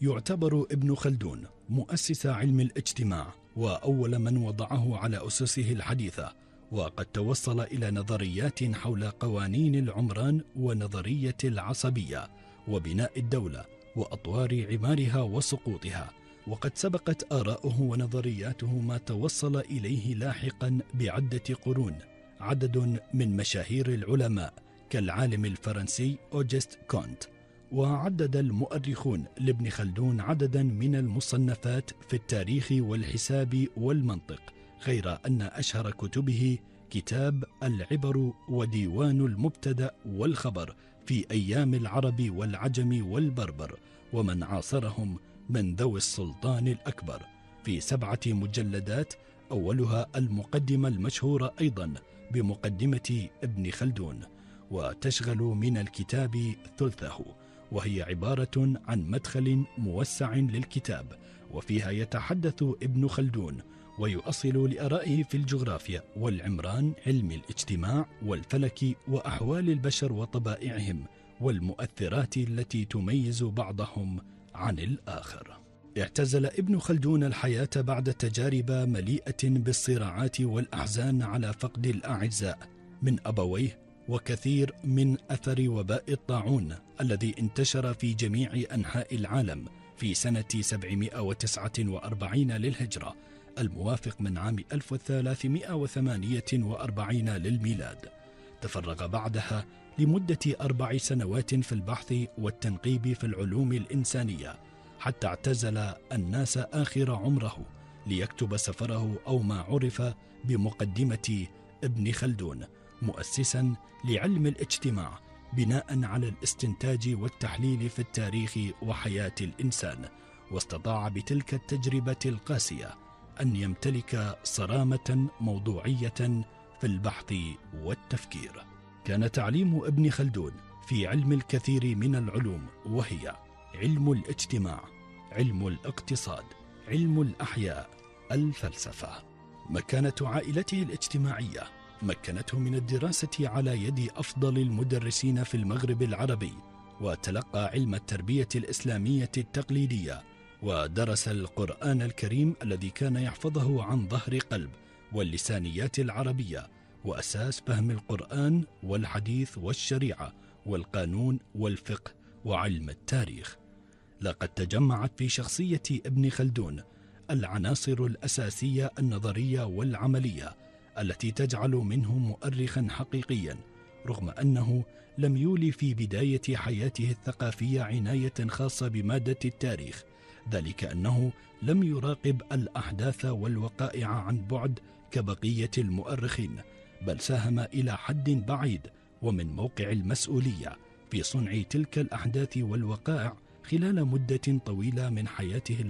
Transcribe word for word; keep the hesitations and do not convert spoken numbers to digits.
يعتبر ابن خلدون مؤسس علم الاجتماع وأول من وضعه على أسسه الحديثة، وقد توصل إلى نظريات حول قوانين العمران ونظرية العصبية وبناء الدولة وأطوار عمارها وسقوطها. وقد سبقت آراؤه ونظرياته ما توصل إليه لاحقا بعدة قرون عدد من مشاهير العلماء كالعالم الفرنسي أوجست كونت. وعدد المؤرخون لابن خلدون عددا من المصنفات في التاريخ والحساب والمنطق، غير أن أشهر كتبه كتاب العبر وديوان المبتدأ والخبر في أيام العرب والعجم والبربر ومن عاصرهم من ذوي السلطان الأكبر في سبعة مجلدات، أولها المقدمة المشهورة أيضا بمقدمة ابن خلدون، وتشغل من الكتاب ثلثه، وهي عبارة عن مدخل موسع للكتاب، وفيها يتحدث ابن خلدون ويؤصل لآرائه في الجغرافيا والعمران، علم الاجتماع والفلك وأحوال البشر وطبائعهم والمؤثرات التي تميز بعضهم عن الآخر. اعتزل ابن خلدون الحياة بعد تجارب مليئة بالصراعات والأحزان على فقد الأعزاء من أبويه، وكثير من أثر وباء الطاعون الذي انتشر في جميع أنحاء العالم في سنة سبعمائة وتسعة وأربعين للهجرة، الموافق من عام ألف وثلاثمائة وثمانية وأربعين للميلاد. تفرغ بعدها لمدة أربع سنوات في البحث والتنقيب في العلوم الإنسانية، حتى اعتزل الناس آخر عمره ليكتب سفره أو ما عرف بمقدمة ابن خلدون، مؤسسا لعلم الاجتماع بناء على الاستنتاج والتحليل في التاريخ وحياة الإنسان. واستطاع بتلك التجربة القاسية أن يمتلك صرامة موضوعية في البحث والتفكير. كان تعليم ابن خلدون في علم الكثير من العلوم، وهي علم الاجتماع، علم الاقتصاد، علم الأحياء، الفلسفة. مكانة عائلته الاجتماعية مكنته من الدراسة على يد أفضل المدرسين في المغرب العربي، وتلقى علم التربية الإسلامية التقليدية، ودرس القرآن الكريم الذي كان يحفظه عن ظهر قلب، واللسانيات العربية وأساس فهم القرآن والحديث والشريعة والقانون والفقه وعلم التاريخ. لقد تجمعت في شخصية ابن خلدون العناصر الأساسية النظرية والعملية التي تجعل منه مؤرخا حقيقيا، رغم أنه لم يولي في بداية حياته الثقافية عناية خاصة بمادة التاريخ، ذلك أنه لم يراقب الأحداث والوقائع عن بعد كبقية المؤرخين، بل ساهم إلى حد بعيد ومن موقع المسؤولية في صنع تلك الأحداث والوقائع خلال مدة طويلة من حياته